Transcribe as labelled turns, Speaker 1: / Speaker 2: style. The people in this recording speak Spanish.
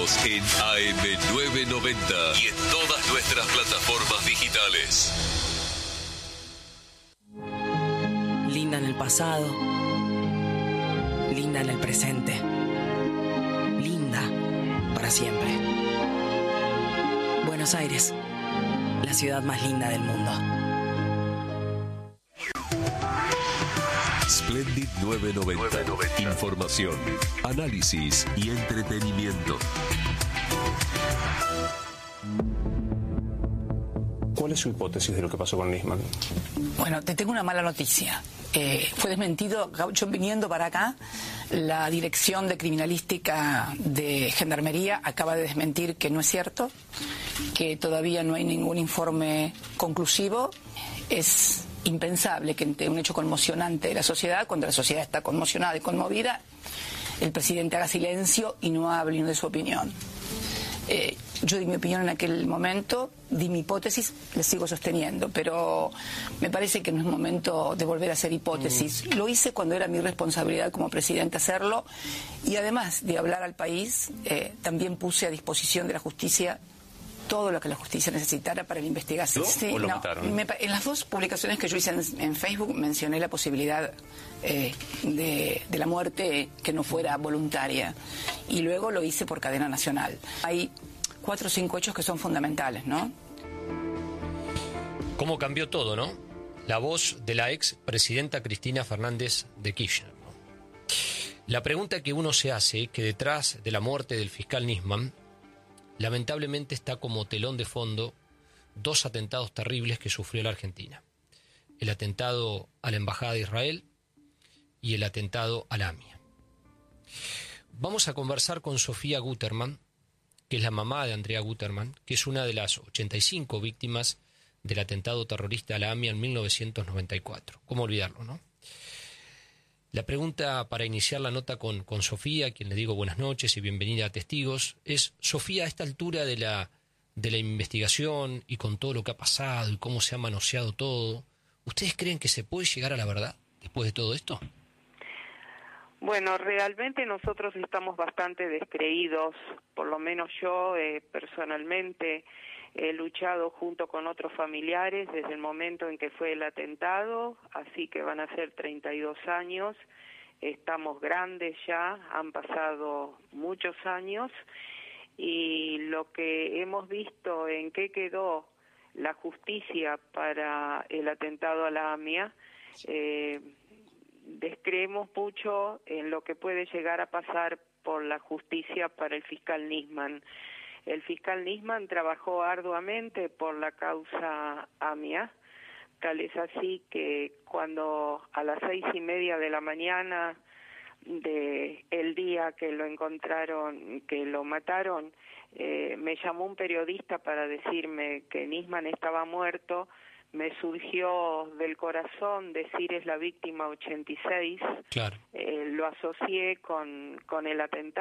Speaker 1: En AM990 y en todas nuestras plataformas digitales.
Speaker 2: Linda en el pasado, linda en el presente, linda para siempre. Buenos Aires, la ciudad más linda del mundo.
Speaker 1: Splendid 990. Información, análisis y entretenimiento.
Speaker 3: ¿Cuál es su hipótesis de lo que pasó con Nisman?
Speaker 4: Bueno, te tengo una mala noticia. Fue desmentido, yo viniendo para acá, la Dirección de Criminalística de Gendarmería acaba de desmentir que no es cierto, que todavía no hay ningún informe conclusivo. Es impensable que ante un hecho conmocionante de la sociedad, cuando la sociedad está conmocionada y conmovida, el presidente haga silencio y no hable ni de su opinión. Yo di mi opinión en aquel momento, di mi hipótesis, la sigo sosteniendo, pero me parece que no es momento de volver a hacer hipótesis. Lo hice cuando era mi responsabilidad como presidente hacerlo, y además de hablar al país, también puse a disposición de la justicia todo lo que la justicia necesitara para la investigación.
Speaker 3: ¿O lo mataron?
Speaker 4: En las dos publicaciones que yo hice en Facebook mencioné la posibilidad de la muerte que no fuera voluntaria, y luego lo hice por cadena nacional. Hay 4 o 5 hechos que son fundamentales, ¿no?
Speaker 5: ¿Cómo cambió todo, no? La voz de la ex presidenta Cristina Fernández de Kirchner, ¿no? La pregunta que uno se hace es que detrás de la muerte del fiscal Nisman, lamentablemente está como telón de fondo 2 atentados terribles que sufrió la Argentina. El atentado a la Embajada de Israel y el atentado a la AMIA. Vamos a conversar con Sofía Guterman, que es la mamá de Andrea Guterman, que es una de las 85 víctimas del atentado terrorista a la AMIA en 1994. ¿Cómo olvidarlo, no? La pregunta para iniciar la nota con Sofía, a quien le digo buenas noches y bienvenida a Testigos, es: Sofía, a esta altura de la investigación y con todo lo que ha pasado y cómo se ha manoseado todo, ¿ustedes creen que se puede llegar a la verdad después de todo esto?
Speaker 6: Bueno, realmente nosotros estamos bastante descreídos, por lo menos yo personalmente he luchado junto con otros familiares desde el momento en que fue el atentado, así que van a ser 32 años, estamos grandes ya, han pasado muchos años, y lo que hemos visto en qué quedó la justicia para el atentado a la AMIA, descreemos mucho en lo que puede llegar a pasar por la justicia para el fiscal Nisman. El fiscal Nisman trabajó arduamente por la causa AMIA, tal es así que cuando a las 6:30 de la mañana del día que lo encontraron, que lo mataron, me llamó un periodista para decirme que Nisman estaba muerto. Me surgió del corazón decir es la víctima 86,
Speaker 5: Claro.
Speaker 6: Lo asocié con el atentado.